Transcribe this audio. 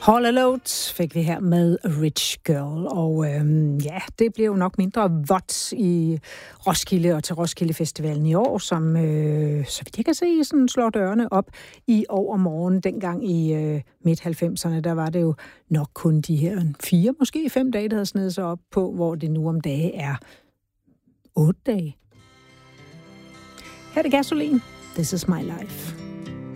Hall & Oates fik vi her med Rich Girl, og det bliver jo nok mindre vådt i Roskilde og til Roskilde Festivalen i år, som, så vidt jeg kan se, sådan slår dørene op i overmorgen. Dengang i midt-90'erne, der var det jo nok kun de her 4, måske 5 dage, der havde snedet sig op på, hvor det nu om dage er 8 dage. Her er det Gasolin. This is my life.